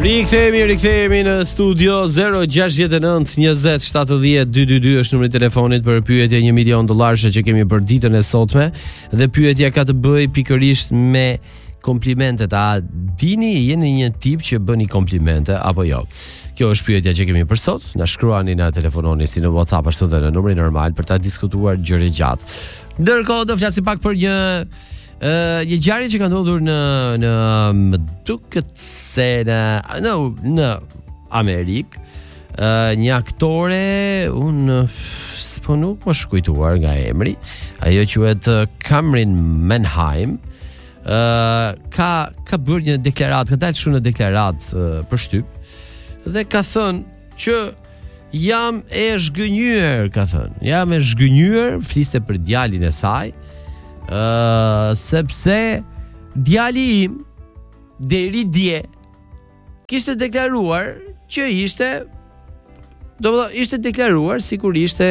Rikthehemi në studio 069 20 70 222 është numri I telefonit për pyetje $1 milion që kemi për ditën e sotme dhe pyetja ka të bëjë pikërisht me komplimentet. A dini jeni një tip që bëni komplimente apo jo? Kjo është pyetja që kemi për sot. Na shkruani, na telefononi si në WhatsApp ashtu dhe në numrin normal për ta diskutuar gjëra gjatë. Ndërkohë do flasim pak për një ngjarje që ka ndodhur në më duket se në Amerikë, një aktore, nuk më shkujtuar nga emri, ajo quhet Cameron Manheim, ka bërë një deklaratë, ka dalë shumë në deklaratë për shtyp dhe ka thënë që jam e zhgënjur, ka thënë. Jam e zhgënjur, fliste për djalin e saj. Sepse djali im deri dje kishte deklaruar që ishte deklaruar sikur ishte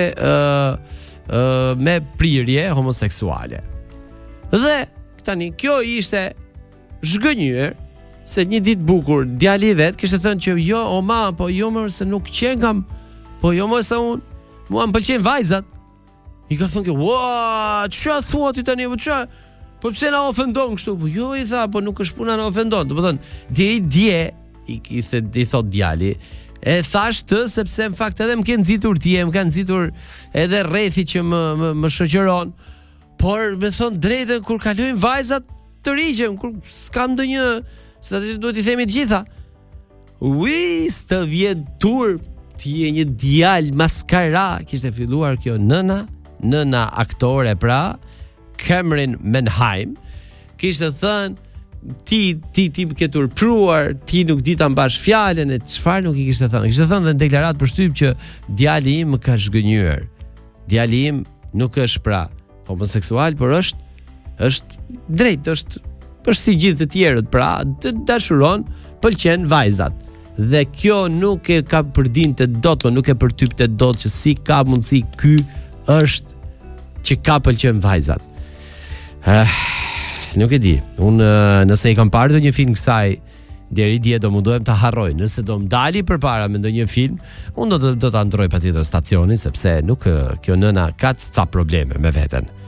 me prirje homoseksuale. Dhe tani kjo ishte zhgënjur se një ditë bukur djali vet kishte thënë që jo o ma, po jo më se nuk qen kam, po jo më se unë mua më pëlqejn vajzat. I ka thonë kjo, ua, ç'a thua ti tani, po pse na ofendon kështu? Po jo, I tha, po nuk është puna na ofendon. Do të thonë, deri dje I thot djali, e thash të sepse në fakt edhe më ke nxitur ti, më ka nxitur edhe rrethi që më shoqëron. Por me thon drejtën kur kalojnë vajzat të rigjem, kur s'kam ndonjë, se atë duhet I themi të gjitha. Ui, s'të vjen turp, ti je një djalë maskara, kishte filluar kjo nëna aktore pra Cameron Manheim kishte thënë ti më ke turpruar, ti nuk di ta mbash fjalën, e çfarë nuk I kishte thënë. Kishte thënë në deklaratë për shtyp që djali im më ka zhgënjur. Djali im nuk është pra homoseksual, por është drejt, është si gjithë të tjerët, pra të dashuron, pëlqen vajzat. Dhe kjo nuk e ka përdinte dot, nuk e përtypte dot që si ka mundësi ky është që ka pëlqen vajzat. Nuk e di. Unë nëse I kam parë ndonjë film kësaj deri dje do mundohem ta harroj. Nëse do m'dali përpara me ndonjë film, unë do ta ndroj patjetër stacionin sepse nuk kjo nëna ka ca probleme me veten.